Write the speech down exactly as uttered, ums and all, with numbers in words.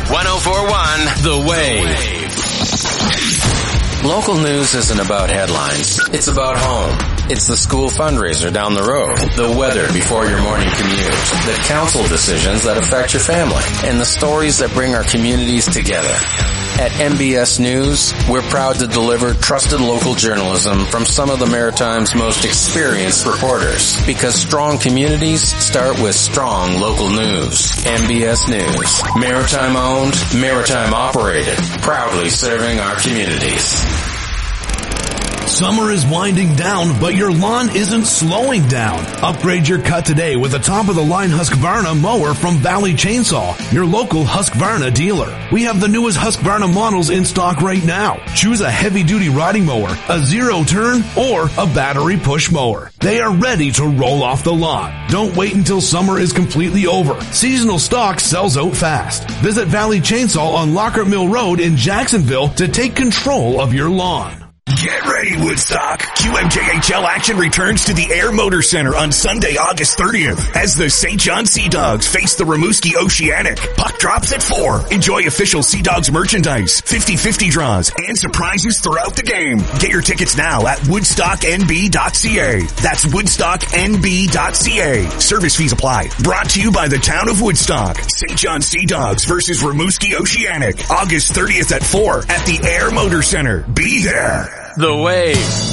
one oh four point one The Wave. Local news isn't about headlines. It's about home. It's the school fundraiser down the road, the weather before your morning commute, the council decisions that affect your family, and the stories that bring our communities together. At M B S News, we're proud to deliver trusted local journalism from some of the Maritime's most experienced reporters, because strong communities start with strong local news. M B S News, Maritime owned, Maritime operated, proudly serving our communities. Summer is winding down, but your lawn isn't slowing down. Upgrade your cut today with a top-of-the-line Husqvarna mower from Valley Chainsaw, your local Husqvarna dealer. We have the newest Husqvarna models in stock right now. Choose a heavy-duty riding mower, a zero-turn, or a battery push mower. They are ready to roll off the lawn. Don't wait until summer is completely over. Seasonal stock sells out fast. Visit Valley Chainsaw on Lockhart Mill Road in Jacksonville to take control of your lawn. Get ready, Woodstock! Q M J H L action returns to the Air Motor Center on Sunday, August thirtieth, as the Saint John Sea Dogs face the Rimouski Oceanic. Puck drops at four. Enjoy official Sea Dogs merchandise, fifty-fifty draws, and surprises throughout the game. Get your tickets now at woodstock n b dot c a. That's woodstock n b dot c a. Service fees apply. Brought to you by the town of Woodstock. Saint John Sea Dogs versus Rimouski Oceanic, August thirtieth at four at the Air Motor Center. Be there. The Wave.